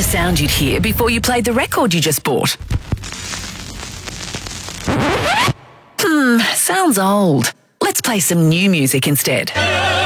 sound you'd hear before you played the record you just bought. Sounds old. Let's play some new music instead.